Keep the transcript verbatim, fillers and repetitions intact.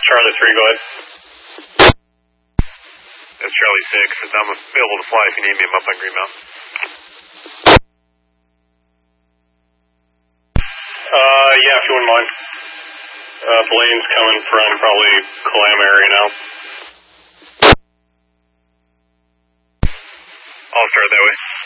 Charlie three, go ahead. That's Charlie six. I'm available to fly if you need me. I'm up on Green Mountain. Uh, yeah, if you wouldn't mind. Uh, Blaine's coming from probably Kalama area now. I'll start that way.